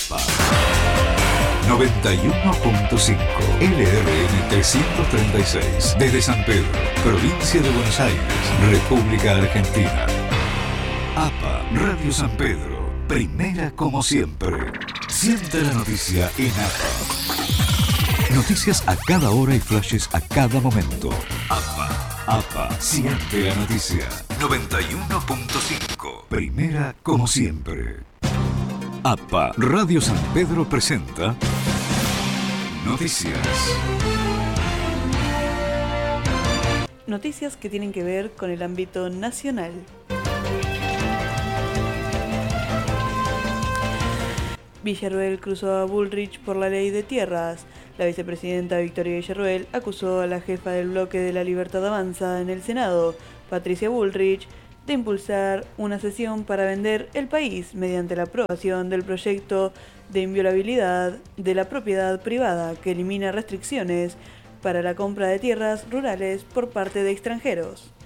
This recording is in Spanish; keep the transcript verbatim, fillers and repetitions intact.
APA noventa y uno punto cinco L R N trescientos treinta y seis desde San Pedro, provincia de Buenos Aires, República Argentina. APA Radio San Pedro, primera como siempre. Siente la noticia en APA. Noticias a cada hora y flashes a cada momento. APA, APA, siente la noticia. noventa y uno punto cinco, primera como siempre. APA Radio San Pedro presenta Noticias. Noticias que tienen que ver con el ámbito nacional. Villarruel cruzó a Bullrich por la ley de tierras. La vicepresidenta Victoria Villarruel acusó a la jefa del bloque de la Libertad Avanza en el Senado, Patricia Bullrich, de impulsar una sesión para vender el país mediante la aprobación del proyecto de inviolabilidad de la propiedad privada que elimina restricciones para la compra de tierras rurales por parte de extranjeros.